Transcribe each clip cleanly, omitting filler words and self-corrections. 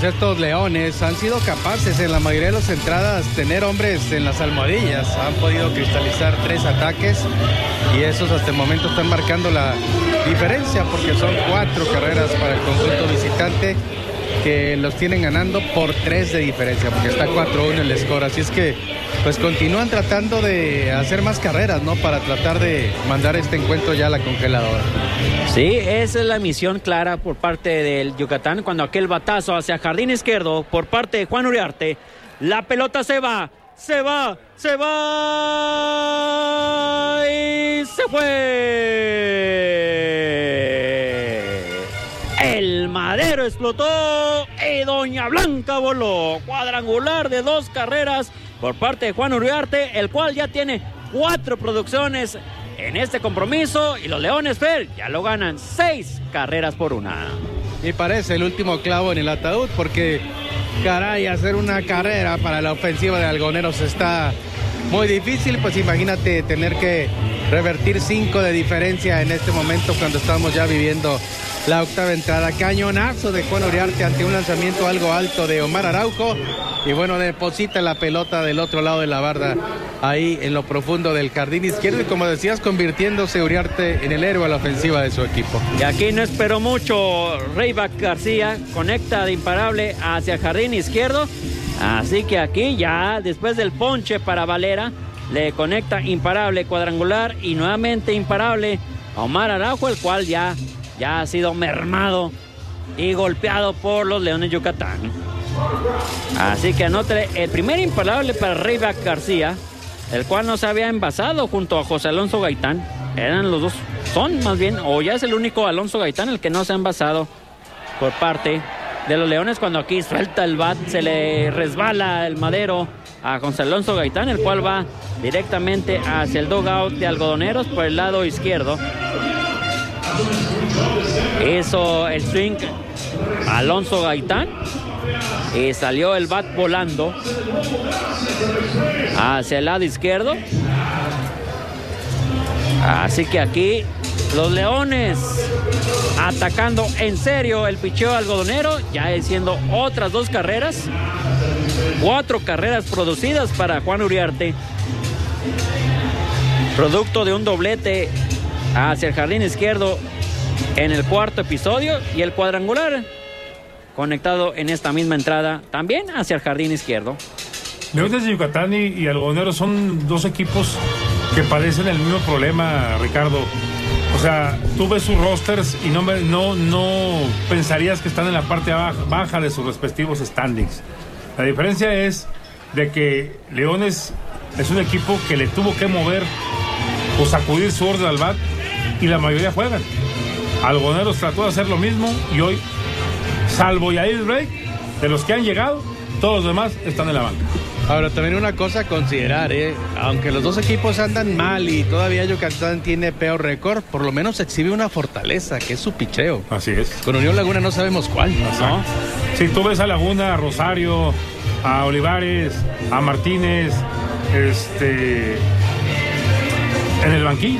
Estos leones han sido capaces en la mayoría de las entradas tener hombres en las almohadillas. Han podido cristalizar 3 ataques y esos hasta el momento están marcando la diferencia porque son 4 carreras para el conjunto visitante que los tienen ganando por 3 de diferencia porque está 4-1 el score. Así es que pues continúan tratando de hacer más carreras, ¿no? Para tratar de mandar este encuentro ya a la congeladora. Sí, esa es la misión clara por parte del Yucatán cuando aquel batazo hacia jardín izquierdo por parte de Juan Uriarte. La pelota se va y se fue. El madero explotó y Doña Blanca voló. Cuadrangular de 2 carreras por parte de Juan Uriarte, el cual ya tiene 4 producciones en este compromiso y los Leones, Fer, ya lo ganan 6 carreras por 1. Y parece el último clavo en el ataúd porque, caray, hacer una carrera para la ofensiva de Algoneros está muy difícil. Pues imagínate tener que revertir 5 de diferencia en este momento cuando estamos ya viviendo la 8ª entrada. Cañonazo de Juan Uriarte ante un lanzamiento algo alto de Omar Araujo. Y bueno, deposita la pelota del otro lado de la barda, ahí en lo profundo del jardín izquierdo. Y como decías, convirtiéndose Uriarte en el héroe a la ofensiva de su equipo. Y aquí no esperó mucho Rayback García, conecta de imparable hacia el jardín izquierdo. Así que aquí ya, después del ponche para Valera, le conecta imparable cuadrangular y nuevamente imparable a Omar Araujo, el cual ya ha sido mermado y golpeado por los Leones Yucatán. Así que anote el primer imparable para Rayback García, el cual no se había envasado junto a José Alonso Gaitán. Eran los dos, son más bien, o ya es el único Alonso Gaitán el que no se ha envasado por parte de los Leones. Cuando aquí suelta el bat, se le resbala el madero a José Alonso Gaitán, el cual va directamente hacia el dugout de Algodoneros por el lado izquierdo. Hizo el swing Alonso Gaitán y salió el bat volando hacia el lado izquierdo. Así que aquí los Leones atacando en serio el picheo algodonero, ya siendo otras 2 carreras, 4 carreras producidas para Juan Uriarte, producto de un doblete hacia el jardín izquierdo en el 4º episodio y el cuadrangular conectado en esta misma entrada también hacia el jardín izquierdo. Leones de Yucatán y Algodoneros son 2 equipos que padecen el mismo problema, Ricardo. O sea, tú ves sus rosters y no pensarías que están en la parte baja de sus respectivos standings. La diferencia es de que Leones es un equipo que le tuvo que mover o sacudir su orden al bat y la mayoría juegan. Algodoneros trató de hacer lo mismo y hoy, salvo Yair Rey, de los que han llegado, todos los demás están en la banca. Ahora, también una cosa a considerar, aunque los 2 equipos andan mal y todavía Yucatán tiene peor récord, por lo menos exhibe una fortaleza, que es su picheo. Así es. Con Unión Laguna no sabemos cuál, ¿no? Si tú ves a Laguna, a Rosario, a Olivares, a Martínez, en el banquillo.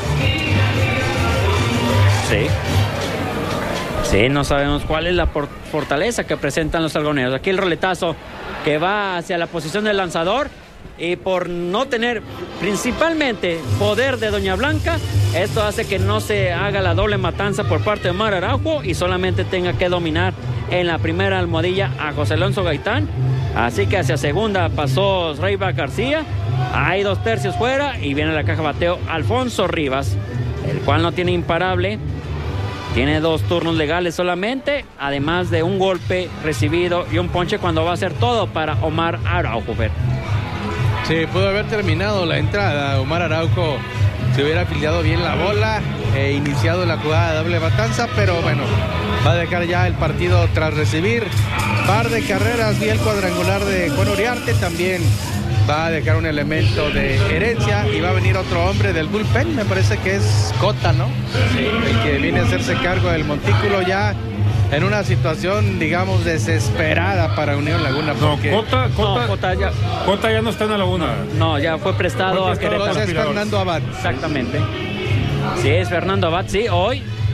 Sí, no sabemos cuál es la fortaleza que presentan los algodoneros. Aquí el roletazo que va hacia la posición del lanzador y por no tener principalmente poder de Doña Blanca, esto hace que no se haga la doble matanza por parte de Omar Araujo y solamente tenga que dominar en la primera almohadilla a José Alonso Gaitán. Así que hacia segunda pasó Rayback García, hay 2 tercios fuera y viene la caja bateo Alfonso Rivas, el cual no tiene imparable. Tiene 2 turnos legales solamente, además de un golpe recibido y un ponche cuando va a ser todo para Omar Araujo. Sí, pudo haber terminado la entrada. Omar Araujo se hubiera afiliado bien la bola e iniciado la jugada de doble matanza, pero bueno, va a dejar ya el partido tras recibir par de carreras y el cuadrangular de Juan Uriarte. También va a dejar un elemento de herencia y va a venir otro hombre del bullpen, me parece que es Cota, ¿no? Sí, el que viene a hacerse cargo del montículo ya en una situación, digamos, desesperada para Unión Laguna. Porque... Cota ya no está en la Laguna. No, ya fue prestado a Querétaro. Es Fernando Abad. Exactamente. Sí, es Fernando Abad, sí, hoy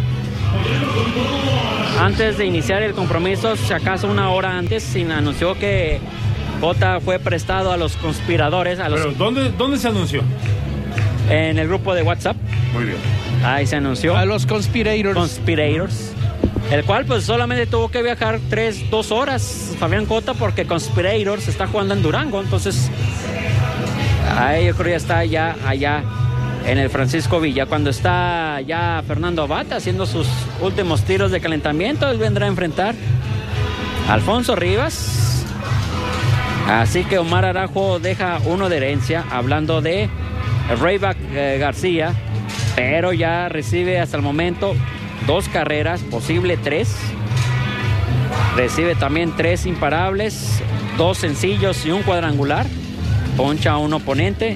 antes de iniciar el compromiso, si acaso una hora antes, se anunció que Cota fue prestado a los conspiradores. ¿Pero dónde se anunció? En el grupo de WhatsApp. Muy bien. Ahí se anunció. A los conspirators. El cual pues solamente tuvo que viajar 2 horas Fabián Cota, porque Conspirators está jugando en Durango. Entonces, ahí yo creo ya está allá en el Francisco Villa. Cuando está ya Fernando Abad haciendo sus últimos tiros de calentamiento, él vendrá a enfrentar a Alfonso Rivas. Así que Omar Araujo deja uno de herencia, hablando de Rayback García, pero ya recibe hasta el momento 2 carreras, posible 3. Recibe también 3 imparables, 2 sencillos y un cuadrangular. Poncha a un oponente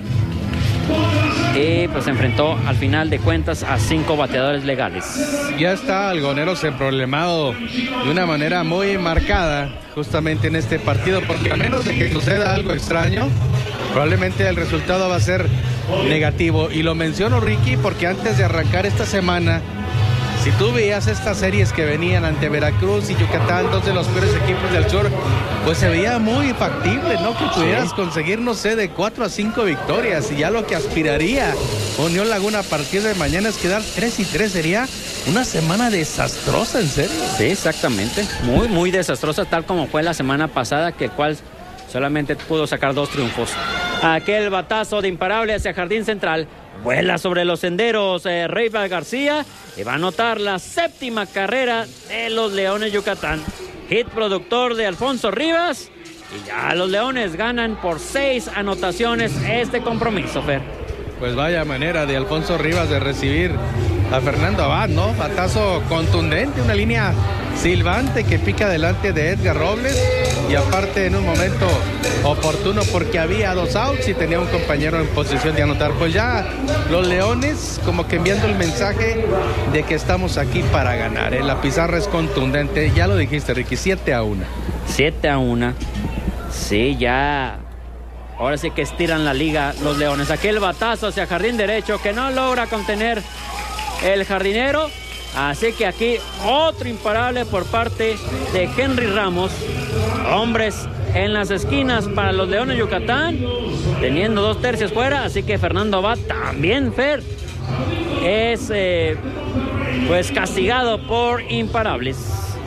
y pues se enfrentó al final de cuentas a 5 bateadores legales. Ya está Algoneros emproblemado de una manera muy marcada justamente en este partido, porque a menos de que suceda algo extraño, probablemente el resultado va a ser negativo. Y lo menciono, Ricky, porque antes de arrancar esta semana, si tú veías estas series que venían ante Veracruz y Yucatán, 2 de los peores equipos del sur, pues se veía muy factible, ¿no? Que pudieras conseguir, no sé, de 4 a 5 victorias. Y ya lo que aspiraría Unión Laguna a partir de mañana es quedar 3-3. Sería una semana desastrosa, ¿en serio? Sí, exactamente. Muy, muy desastrosa, tal como fue la semana pasada, que el cual solamente pudo sacar 2 triunfos. Aquel batazo de imparable hacia Jardín Central. Vuela sobre los senderos Rayback García y va a anotar la 7ª carrera de los Leones Yucatán. Hit productor de Alfonso Rivas y ya los Leones ganan por 6 anotaciones este compromiso, Fer. Pues vaya manera de Alfonso Rivas de recibir a Fernando Abad, ¿no? Batazo contundente, una línea silbante que pica delante de Edgar Robles, y aparte en un momento oportuno porque había 2 outs y tenía un compañero en posición de anotar. Pues ya los Leones como que enviando el mensaje de que estamos aquí para ganar, ¿eh? La pizarra es contundente, ya lo dijiste, Ricky, 7-1. 7-1. Sí, ya. Ahora sí que estiran la liga los Leones. Aquel batazo hacia jardín derecho que no logra contener el jardinero. Así que aquí otro imparable por parte de Henry Ramos. Hombres en las esquinas para los Leones Yucatán, teniendo 2 tercios fuera. Así que Fernando Abad también, Fer, es pues castigado por imparables.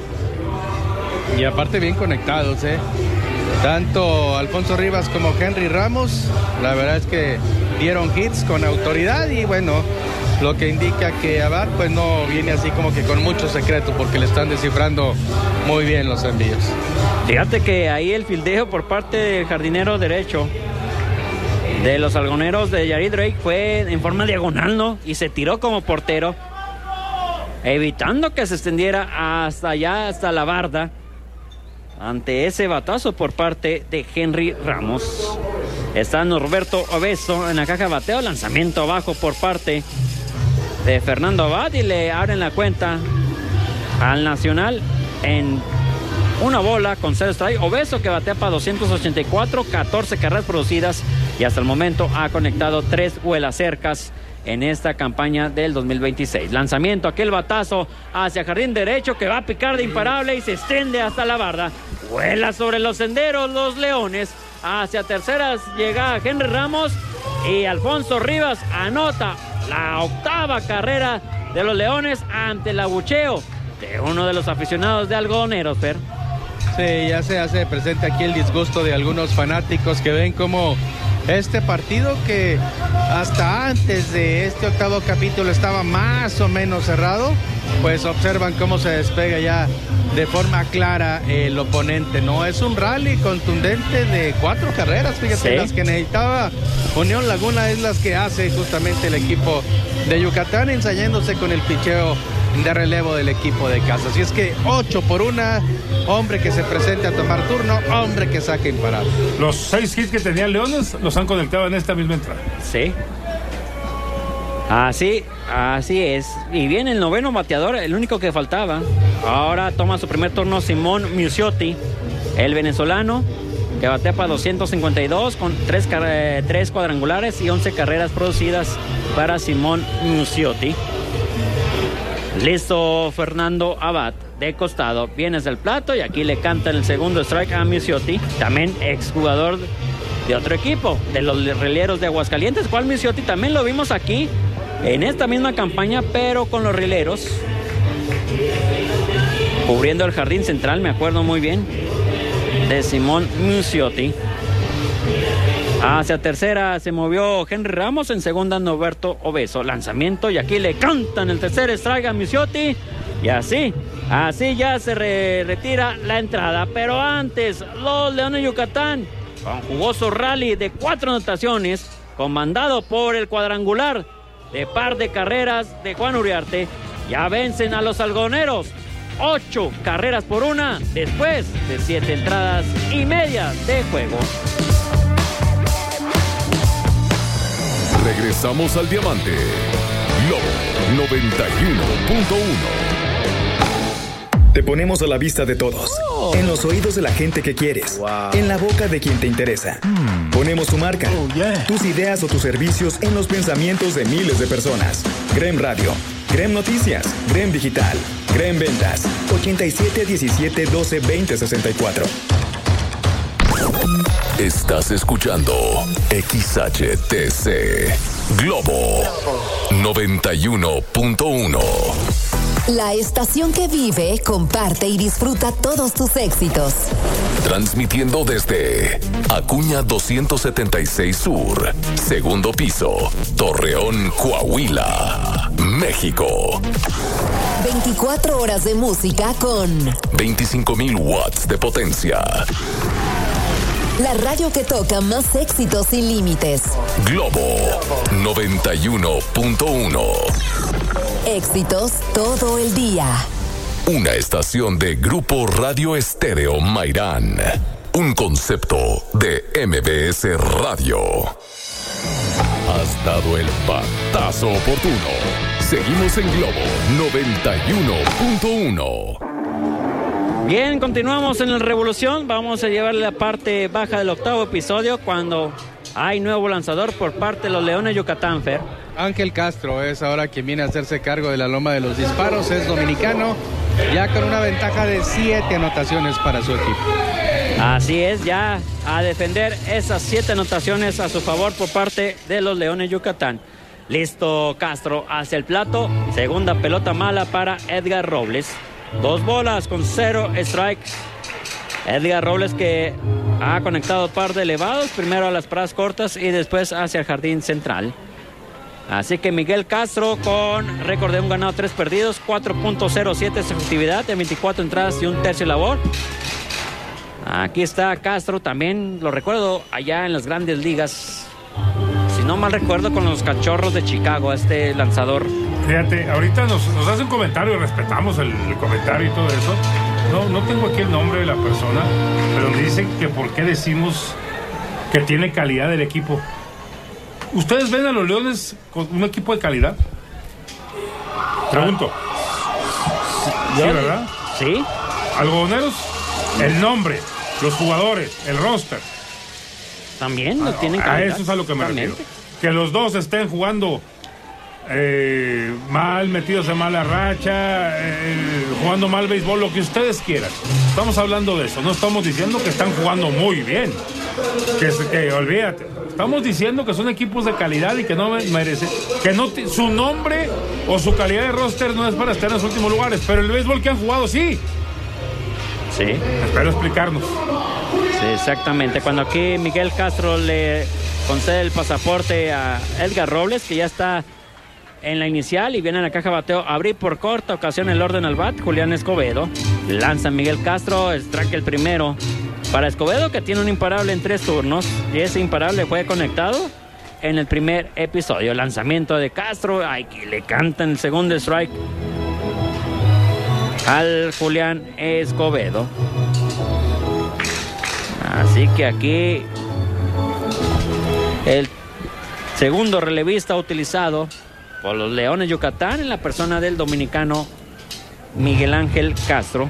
Y aparte bien conectados, tanto Alfonso Rivas como Henry Ramos. La verdad es que dieron hits con autoridad y bueno, lo que indica que Abad pues no viene así como que con mucho secreto, porque le están descifrando muy bien los envíos. Fíjate que ahí el fildeo por parte del jardinero derecho de los algoneros de Yarid Drake fue en forma diagonal, ¿no? Y se tiró como portero, evitando que se extendiera hasta allá, hasta la barda, ante ese batazo por parte de Henry Ramos. Está Norberto Obeso en la caja de bateo, lanzamiento abajo por parte de Fernando Abad y le abren la cuenta al Nacional en 1 bola con 0 strike. Obeso, que batea para 284, 14 carreras producidas y hasta el momento ha conectado 3 vuelas cercas en esta campaña del 2026. Lanzamiento, aquel batazo hacia jardín derecho que va a picar de imparable y se extiende hasta la barda. Vuela sobre los senderos los Leones. Hacia terceras llega Henry Ramos y Alfonso Rivas anota la 8ª carrera de los Leones ante el abucheo de uno de los aficionados de Algodoneros, Fer. Sí, ya se hace presente aquí el disgusto de algunos fanáticos que ven como este partido, que hasta antes de este 8º capítulo estaba más o menos cerrado, pues observan cómo se despega ya de forma clara el oponente, ¿no? Es un rally contundente de 4 carreras, fíjate, ¿sí? Las que necesitaba Unión Laguna es las que hace justamente el equipo de Yucatán, ensayándose con el picheo de relevo del equipo de casa. Así es que 8-1, hombre que se presente a tomar turno, hombre que saque imparable. Los 6 hits que tenía Leones los han conectado en esta misma entrada. Sí. Así es. Y viene el 9º bateador, el único que faltaba. Ahora toma su primer turno Simón Musiotti, el venezolano, que batea para 252 con 3 cuadrangulares y 11 carreras producidas para Simón Musiotti. Listo Fernando Abad, de costado, viene hacia el plato y aquí le canta el segundo strike a Misiotti, también exjugador de otro equipo, de los rieleros de Aguascalientes. Cual Misiotti también lo vimos aquí en esta misma campaña, pero con los rieleros, cubriendo el jardín central, me acuerdo muy bien, de Simón Misiotti. Hacia tercera se movió Henry Ramos, en segunda Norberto Obeso. Lanzamiento y aquí le cantan el tercer strike a Misiotti. Y así ya se retira la entrada. Pero antes, los Leones Yucatán, con jugoso rally de 4 anotaciones, comandado por el cuadrangular de par de carreras de Juan Uriarte, ya vencen a los algodoneros 8 carreras por 1 después de 7 entradas y media de juego. Regresamos al Diamante. Lobo 91.1. Te ponemos a la vista de todos, en los oídos de la gente que quieres, en la boca de quien te interesa. Ponemos tu marca, tus ideas o tus servicios en los pensamientos de miles de personas. Grem Radio, Grem Noticias, Grem Digital, Grem Ventas, 87 17 12 20 64. Estás escuchando XHTC Globo 91.1. La estación que vive, comparte y disfruta todos tus éxitos. Transmitiendo desde Acuña 276 Sur, segundo piso, Torreón, Coahuila, México. 24 horas de música con 25,000 watts de potencia. La radio que toca más éxitos sin límites. Globo 91.1. Éxitos todo el día. Una estación de Grupo Radio Estéreo Mairán. Un concepto de MBS Radio. Has dado el batazo oportuno. Seguimos en Globo 91.1. Bien, continuamos en el Revolución. Vamos a llevarle la parte baja del octavo episodio cuando hay nuevo lanzador por parte de los Leones Yucatán, Fer. Ángel Castro es ahora quien viene a hacerse cargo de la loma de los disparos. Es dominicano, ya con una ventaja de 7 anotaciones para su equipo. Así es, ya a defender esas 7 anotaciones a su favor por parte de los Leones Yucatán. Listo Castro hacia el plato. Segunda pelota mala para Edgar Robles. 2 bolas con 0 strikes. Edgar Robles, que ha conectado par de elevados, primero a las paradas cortas y después hacia el jardín central. Así que Miguel Castro con récord de 1 ganado, 3 perdidos, 4.07 es efectividad de 24 entradas y 1/3 labor. Aquí está Castro, también lo recuerdo allá en las grandes ligas, si no mal recuerdo, con los Cachorros de Chicago, este lanzador. Fíjate, ahorita nos hace un comentario, respetamos el comentario y todo eso. No tengo aquí el nombre de la persona, pero dicen que por qué decimos que tiene calidad el equipo. ¿Ustedes ven a los Leones con un equipo de calidad? Pregunto. Sí, ¿verdad? Sí. Algodoneros, el nombre, los jugadores, el roster. También lo tienen calidad. A eso es a lo que me refiero. Que los dos estén jugando mal, metidos en mala racha, jugando mal béisbol, lo que ustedes quieran. Estamos hablando de eso, no estamos diciendo que están jugando muy bien. Que olvídate. Estamos diciendo que son equipos de calidad y que no merecen, que no su nombre o su calidad de roster no es para estar en los últimos lugares, pero el béisbol que han jugado sí. Sí. Espero explicarnos. Sí, exactamente. Cuando aquí Miguel Castro le concede el pasaporte a Edgar Robles, que ya está en la inicial y viene en la caja bateo, abrir por corta ocasión el orden al bat, Julián Escobedo. Lanza Miguel Castro, strike el primero para Escobedo, que tiene un imparable en 3 turnos, y ese imparable fue conectado en el primer episodio. Lanzamiento de Castro, ay, que le cantan el segundo strike al Julián Escobedo. Así que aquí el segundo relevista utilizado por los Leones Yucatán en la persona del dominicano Miguel Ángel Castro.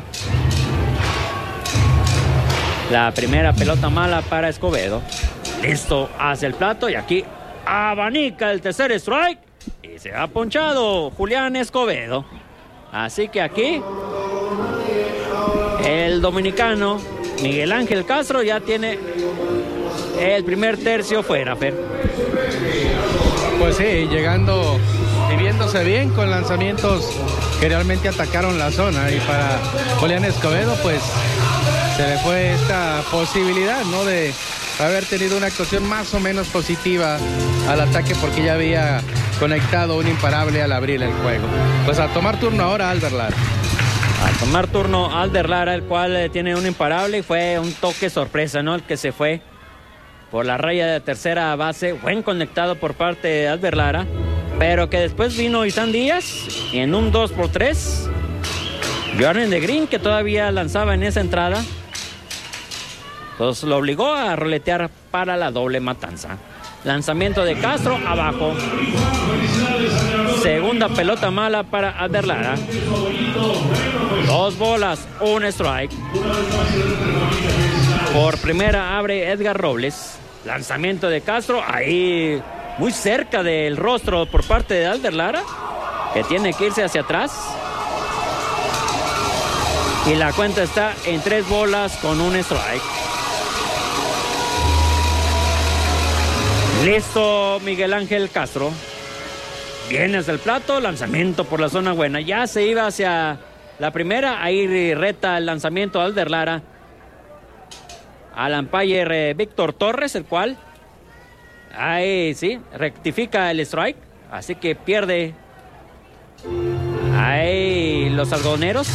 La primera pelota mala para Escobedo. Listo hacia el plato y aquí abanica el tercer strike y se ha ponchado Julián Escobedo. Así que aquí el dominicano Miguel Ángel Castro ya tiene el primer tercio fuera, Fer. Pues sí, llegando y viéndose bien con lanzamientos que realmente atacaron la zona. Y para Julián Escobedo, pues se le fue esta posibilidad, ¿no?, de haber tenido una actuación más o menos positiva al ataque, porque ya había conectado un imparable al abrir el juego. Pues a tomar turno ahora Alder Lara. A tomar turno Alder Lara, el cual tiene un imparable y fue un toque sorpresa, ¿no?, el que se fue por la raya de tercera base. Buen conectado por parte de Alder Lara, pero que después vino Isan Díaz y en un 2-3 Jordan de Green, que todavía lanzaba en esa entrada, pues lo obligó a roletear para la doble matanza. Lanzamiento de Castro abajo. Segunda pelota mala para Alder Lara. 2 bolas, 1 strike. Por primera abre Edgar Robles. Lanzamiento de Castro ahí muy cerca del rostro por parte de Alder Lara, que tiene que irse hacia atrás. Y la cuenta está en 3 bolas con 1 strike. Listo Miguel Ángel Castro. Viene hacia el plato, lanzamiento por la zona buena. Ya se iba hacia la primera, ahí reta el lanzamiento de Alder Lara al umpire Víctor Torres, el cual ahí sí rectifica el strike, así que pierde ahí los algodoneros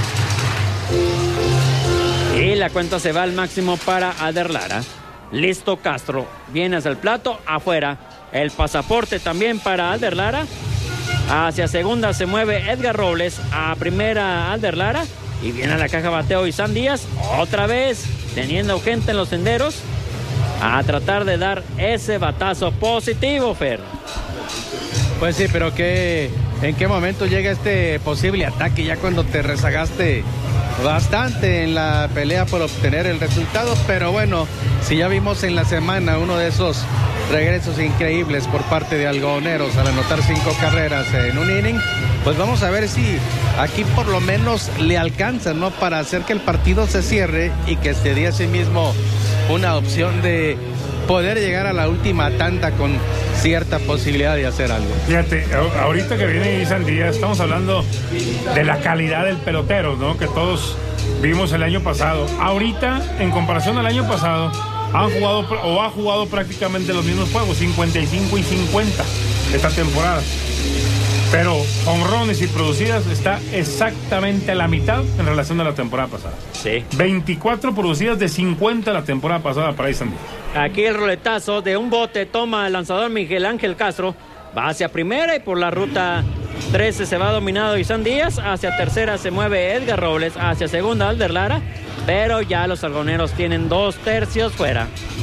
y la cuenta se va al máximo para Alder Lara. Listo Castro, viene hacia el plato, afuera. El pasaporte también para Alder Lara. Hacia segunda se mueve Edgar Robles, a primera Alder Lara, y viene a la caja bateo Isan Díaz, otra vez teniendo gente en los senderos, a tratar de dar ese batazo positivo, Fer. Pues sí, pero ¿en qué momento llega este posible ataque? Ya cuando te rezagaste bastante en la pelea por obtener el resultado, pero bueno, si ya vimos en la semana uno de esos regresos increíbles por parte de algodoneros al anotar 5 carreras en un inning, pues vamos a ver si aquí por lo menos le alcanza, ¿no?, para hacer que el partido se cierre y que se dé a sí mismo una opción de poder llegar a la última tanda con cierta posibilidad de hacer algo. Fíjate, ahorita que viene Isan Díaz, estamos hablando de la calidad del pelotero, ¿no?, que todos vimos el año pasado. Ahorita, en comparación al año pasado, ha jugado prácticamente los mismos juegos, 55 y 50 esta temporada. Pero jonrones y producidas está exactamente a la mitad en relación a la temporada pasada. Sí. 24 producidas de 50 la temporada pasada para Isan Díaz. Aquí el roletazo de un bote, toma el lanzador Miguel Ángel Castro, va hacia primera y por la ruta 13 se va dominado Isan Díaz, hacia tercera se mueve Edgar Robles, hacia segunda Alder Lara, pero ya los algodoneros tienen 2 tercios fuera.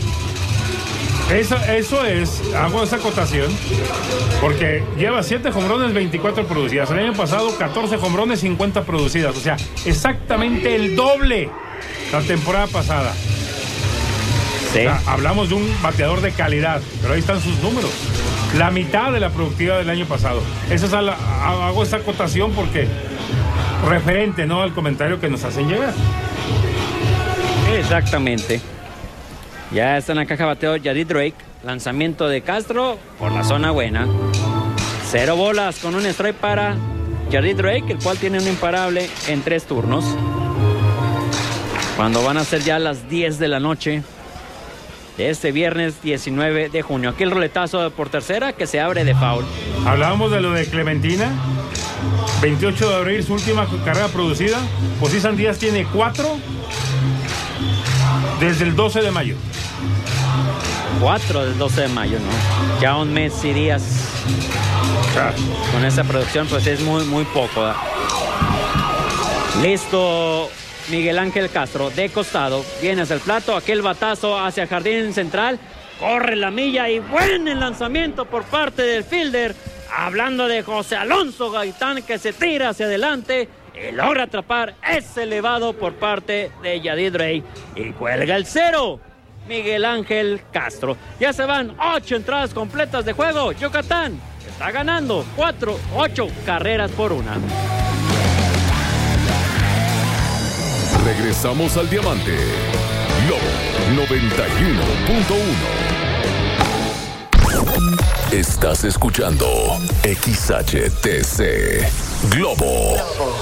Eso es, hago esa acotación, porque lleva 7 jonrones, 24 producidas. El año pasado 14 jonrones, 50 producidas. O sea, exactamente el doble la temporada pasada. Sí. O sea, hablamos de un bateador de calidad, pero ahí están sus números. La mitad de la productividad del año pasado. Hago esa acotación porque referente, ¿no?, al comentario que nos hacen llegar. Exactamente. Ya está en la caja bateo Yadid Drake. Lanzamiento de Castro por la zona buena. 0 bolas con un strike para Yadid Drake, el cual tiene un imparable en 3 turnos. Cuando van a ser ya las 10 de la noche de este viernes 19 de junio. Aquí el roletazo por tercera que se abre de foul. Hablábamos de lo de Clementina. 28 de abril, su última carrera producida. Pues Isan Díaz tiene 4 desde el 12 de mayo. 4 del 12 de mayo, ¿no? Ya un mes y días. Claro. Con esa producción, pues es muy, muy poco, ¿verdad? Listo Miguel Ángel Castro, de costado. Viene hacia el plato, aquel batazo hacia jardín central. Corre la milla y buen el lanzamiento por parte del fielder. Hablando de José Alonso Gaitán, que se tira hacia adelante y logra atrapar ese elevado por parte de Yadid Drake. Y cuelga el 0. Miguel Ángel Castro. Ya se van 8 entradas completas de juego. Yucatán está ganando 8 carreras por 1. Regresamos al Diamante. Globo 91.1. Estás escuchando XHTC Globo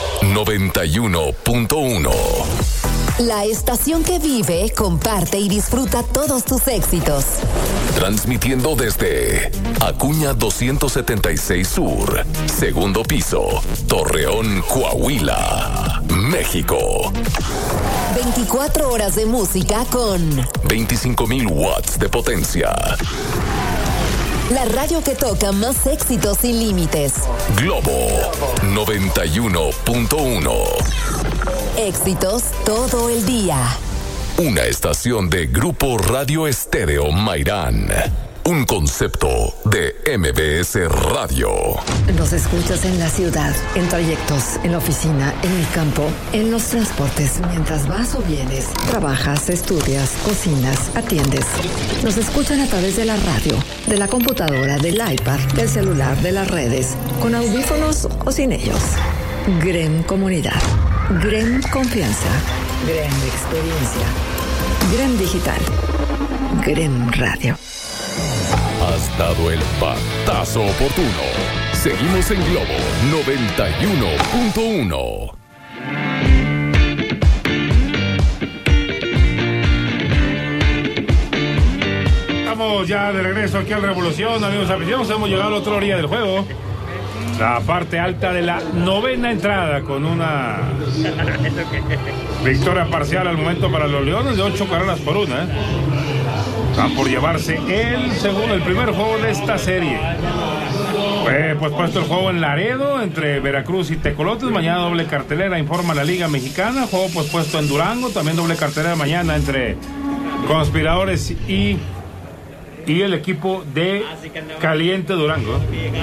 91.1. La estación que vive, comparte y disfruta todos tus éxitos. Transmitiendo desde Acuña 276 Sur, segundo piso, Torreón, Coahuila, México. 24 horas de música con 25,000 watts de potencia. La radio que toca más éxitos sin límites. Globo 91.1. Éxitos todo el día. Una estación de Grupo Radio Estéreo Mairán. Un concepto de MBS Radio. Nos escuchas en la ciudad, en trayectos, en la oficina, en el campo, en los transportes, mientras vas o vienes, trabajas, estudias, cocinas, atiendes. Nos escuchan a través de la radio, de la computadora, del iPad, del celular, de las redes, con audífonos o sin ellos. GREM Comunidad, GREM Confianza, GREM Experiencia, GREM Digital, GREM Radio. Has dado el batazo oportuno. Seguimos en Globo 91.1. Estamos ya de regreso aquí al Revolución, amigos aficionados. Hemos llegado a la otra orilla del juego. La parte alta de la novena entrada, con una victoria parcial al momento para los Leones de 8 carreras por 1. Van por llevarse el primer juego de esta serie. Fue puesto el juego en Laredo entre Veracruz y Tecolotes. Mañana doble cartelera, informa la Liga Mexicana. Juego puesto en Durango, también doble cartelera mañana entre Conspiradores y el equipo de Caliente Durango.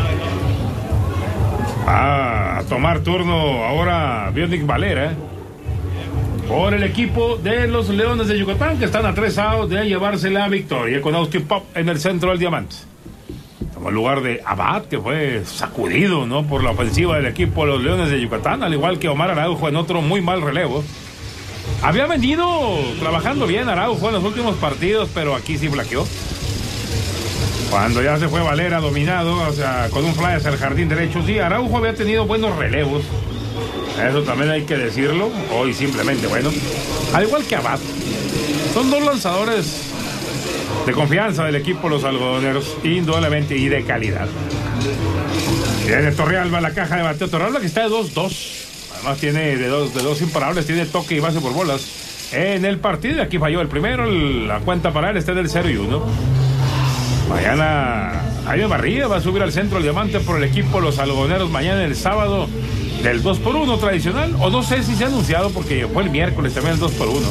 A tomar turno ahora Bionic Valera por el equipo de los Leones de Yucatán, que están a 3 outs de llevarse la victoria con Austin Pop en el centro del diamante. En lugar de Abad, que fue sacudido, ¿no?, por la ofensiva del equipo de los Leones de Yucatán, al igual que Omar Araujo en otro muy mal relevo. Había venido trabajando bien Araujo en los últimos partidos, pero aquí sí flaqueó. Cuando ya se fue Valera dominado, o sea, con un fly hacia el jardín derecho, sí, Araujo había tenido buenos relevos. Eso también hay que decirlo. Hoy simplemente, bueno, al igual que Abad, son dos lanzadores de confianza del equipo los algodoneros, indudablemente, y de calidad. Tiene Torrealba la caja de bateo. Torrealba que está de 2-2. Además tiene de dos imparables, tiene toque y base por bolas en el partido. Aquí falló el primero, la cuenta para él está del 0-1. Mañana Jaime Barría va a subir al centro del diamante por el equipo los algodoneros mañana, el sábado, del 2x1 tradicional, o no sé si se ha anunciado porque fue el miércoles también el 2x1.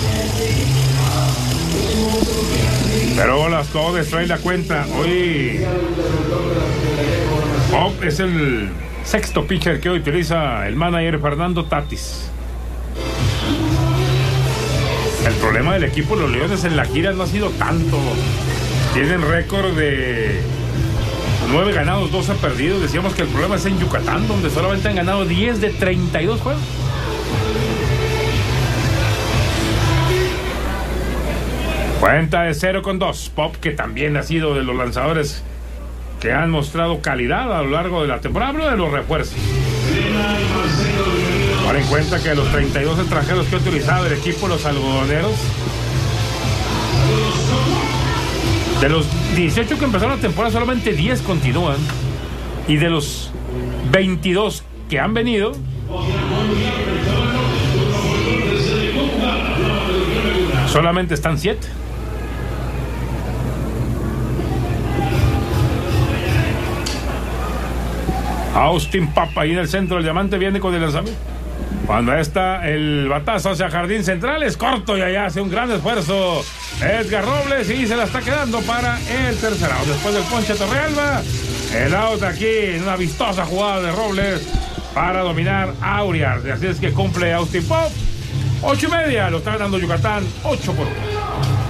Pero las Codes traen la cuenta. Hoy Bob es el sexto pitcher que hoy utiliza el manager Fernando Tatis. El problema del equipo de los Leones en la gira no ha sido tanto. Tienen récord de 9 ganados, 12 perdidos. Decíamos que el problema es en Yucatán, donde solamente han ganado 10 de 32 juegos. Cuenta de 0-2. Pop, que también ha sido de los lanzadores que han mostrado calidad a lo largo de la temporada. Hablo de los refuerzos. Ahora en cuenta que de los 32 extranjeros que ha utilizado el equipo los algodoneros, de los 18 que empezaron la temporada, solamente 10 continúan. Y de los 22 que han venido, solamente están 7. Austin Papa ahí en el centro del diamante viene con el lanzamiento. Cuando está el batazo hacia Jardín Central, es corto y allá hace un gran esfuerzo Edgar Robles y se la está quedando para el tercer out. Después del ponche Torrealba, el out aquí en una vistosa jugada de Robles para dominar a Uriarte. Así es que cumple Austin Pop. 8:30, lo está ganando Yucatán 8-1.